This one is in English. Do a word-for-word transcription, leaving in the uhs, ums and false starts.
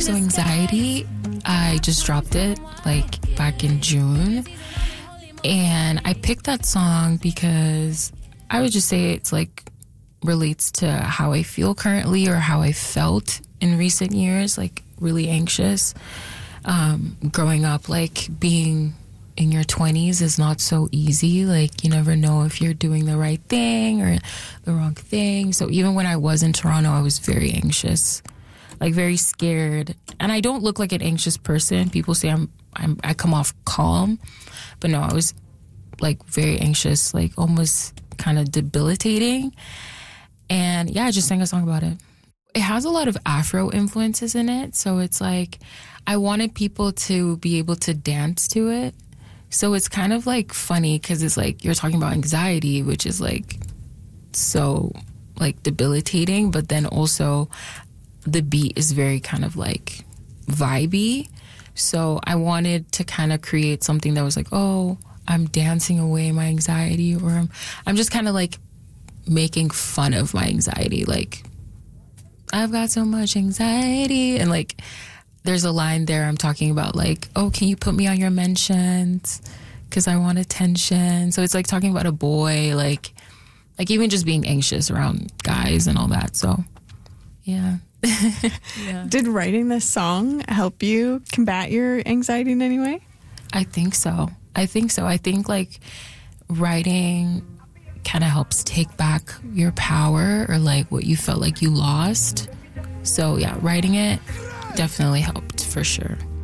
So Anxiety, I just dropped it like back in June. And I picked that song because I would just say it's like relates to how I feel currently or how I felt in recent years, like really anxious. Um, growing up, like being in your twenties is not so easy. Like you never know if you're doing the right thing or the wrong thing. So even when I was in Toronto, I was very anxious, like very scared. And I don't look like an anxious person. People say I'm, I'm I come off calm, but no, I was like very anxious, like almost kind of debilitating. And yeah, I just sang a song about it. It has a lot of Afro influences in it. So it's like, I wanted people to be able to dance to it. So it's kind of like funny because it's like you're talking about anxiety, which is like so like debilitating. But then also the beat is very kind of like vibey. So I wanted to kind of create something that was like, oh, I'm dancing away my anxiety, or I'm, I'm just kind of like making fun of my anxiety. Like, I've got so much anxiety. And like, there's a line there I'm talking about like, oh, can you put me on your mentions? Because I want attention. So it's like talking about a boy, like, like even just being anxious around guys and all that. So, yeah. Yeah. Did writing this song help you combat your anxiety in any way? I think so. I think so. I think like writing kind of helps take back your power or like what you felt like you lost. So yeah, writing it definitely helped for sure.